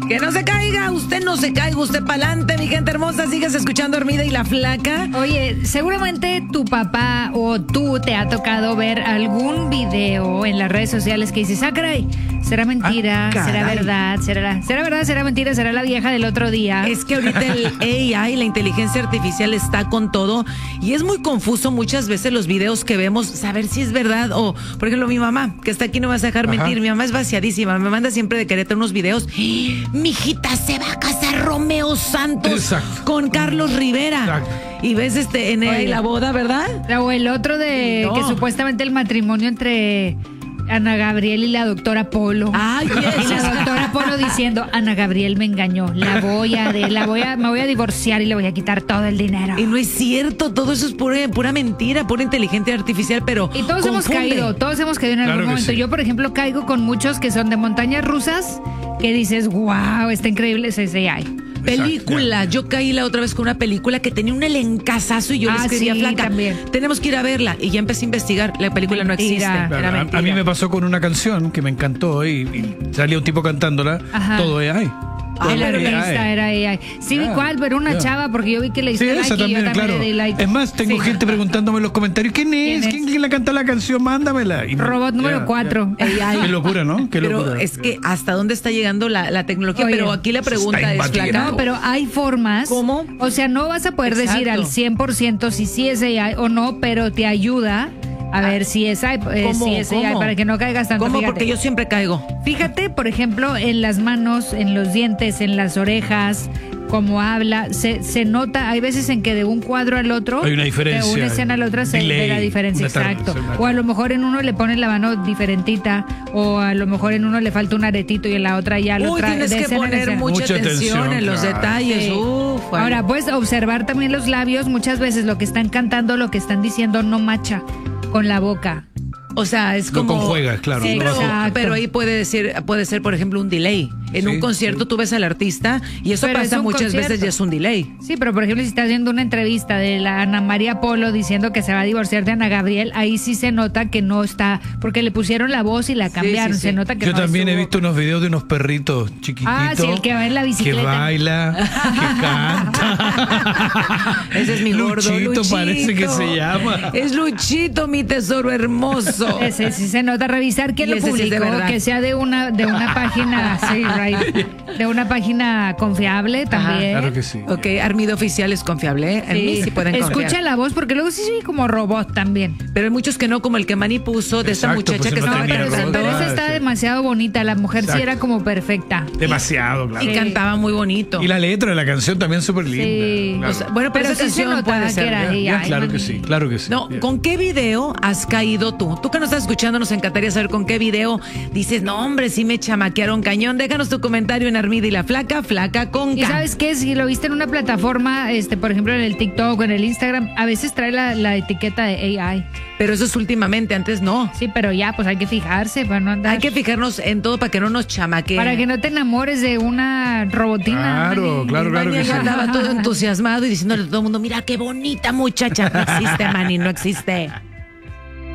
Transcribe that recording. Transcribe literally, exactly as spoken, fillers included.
Que no se caiga, usted no se caiga, usted pa'lante, mi gente hermosa, sigues escuchando Armida y la Flaca. Oye, seguramente tu papá o tú te ha tocado ver algún video en las redes sociales que dices, ah, caray, ¿será mentira? Ah, ¿Será verdad? ¿Será, ¿Será verdad? ¿Será mentira? ¿Será la vieja del otro día? Es que ahorita el A I, la inteligencia artificial, está con todo y es muy confuso muchas veces los videos que vemos, saber si es verdad o, por ejemplo, mi mamá, que está aquí, no me vas a dejar mentir, Ajá. mi mamá es vaciadísima, me manda siempre de Querétaro unos videos. Mijita, se va a casar Romeo Santos Exacto. con Carlos Rivera. Exacto. Y ves este en el, la boda, ¿verdad? O el otro de no. que supuestamente el matrimonio entre Ana Gabriel y la doctora Polo. Ay, yes. Y la doctora Polo diciendo, Ana Gabriel me engañó, la voy a, de, la voy a, me voy a divorciar y le voy a quitar todo el dinero. Y no es cierto, todo eso es pura, pura mentira, pura inteligencia artificial, pero y todos confunde. hemos caído, todos hemos caído en algún claro momento. Sí. Yo, por ejemplo, caigo con muchos que son de montañas rusas, que dices, wow, está increíble ese A I. Película, yo caí la otra vez con una película que tenía un elencazazo y yo ah, le escribía sí, Flaca, también. tenemos que ir a verla y ya empecé a investigar, la película mentira. no existe. Claro, era mentira. A, a mí me pasó con una canción que me encantó y, y salía un tipo cantándola, Ajá. todo es A I. Ah, el artista era A I. Sí, vi yeah, cuál, pero una yeah. chava, porque yo vi que le hice sí, like esa también, y yo claro. también le di like. Es más, tengo sí, gente preguntándome en los comentarios, ¿quién es? ¿Quién, es? ¿Quién le canta la canción? Mándamela. Y Robot yeah, número cuatro. Yeah. Qué locura, ¿no? Qué pero locura. es que hasta dónde está llegando la, la tecnología, Oye, pero aquí la pregunta es, Flaca. No, pero hay formas. ¿Cómo? O sea, no vas a poder Exacto. decir al cien por ciento si sí es A I o no, pero te ayuda a ver si es A I, eh, si es A I para que no caigas tanto. ¿Cómo? Fíjate. Porque yo siempre caigo. Fíjate, por ejemplo, en las manos, en los dientes, en las orejas, como habla, se, se nota, hay veces en que de un cuadro al otro, hay una diferencia, de una escena a la otra se ve la diferencia, exacto. O a lo mejor en uno le ponen la mano diferentita, o a lo mejor en uno le falta un aretito y en la otra ya lo Uy, trae. tienes que poner mucha, mucha atención, atención en los detalles. Sí. Uf, bueno. Ahora, puedes observar también los labios, muchas veces lo que están cantando, lo que están diciendo no macha con la boca. O sea, es como... No conjuegas, claro. Sí, pero, pero ahí puede decir, puede ser, por ejemplo, un delay. En sí, un concierto sí. tú ves al artista y eso pero pasa muchas concierto. veces y es un delay. Sí, pero por ejemplo, si estás viendo una entrevista de la Ana María Polo diciendo que se va a divorciar de Ana Gabriel, ahí sí se nota que no está, porque le pusieron la voz y la cambiaron. Sí, sí, sí. Se nota que Yo no también he visto unos videos de unos perritos chiquititos. Ah, sí, el que va en la bicicleta. Que baila, que canta. Ese es mi gordo, Luchito, Luchito. parece que se llama. Es Luchito, mi tesoro hermoso. Ese sí se nota. Revisar quién lo publicó, sí que sea de una, de una página, sí, right. De una página confiable también. Ajá, claro que sí. Ok, Armida Oficial es confiable, ¿eh? En sí. mí sí pueden confiar. Escucha la voz, porque luego sí soy como robot también. Pero hay muchos que no, como el que Manny puso de esta muchacha pues que no estaba pero, cantando. pero esa está sí. demasiado bonita, la mujer Exacto. sí era como perfecta. Demasiado, claro. Y sí. cantaba muy bonito. Y la letra de la canción también súper linda. Sí. Claro. O sea, bueno, pero, pero esa sí canción puede ser. Era ya, ya, claro que sí, claro que sí. No, yeah. ¿con qué video has caído tú? Tú que nos estás escuchando, nos encantaría saber con qué video dices, no, hombre, sí me chamaquearon cañón. Déjanos tu comentario en Armida y la Flaca, Flaca con K. ¿Y sabes qué? Si lo viste en una plataforma, este, por ejemplo, en el TikTok o en el Instagram, a veces trae la, la etiqueta de A I. Pero eso es últimamente, antes no. Sí, pero ya, pues hay que fijarse para no andar. Hay que fijarnos en todo para que no nos chamaqueen. Para que no te enamores de una robotina. Claro, Manny. claro, claro que sí. Andaba todo entusiasmado y diciéndole a todo el mundo, mira qué bonita muchacha. No existe, Manny, no existe.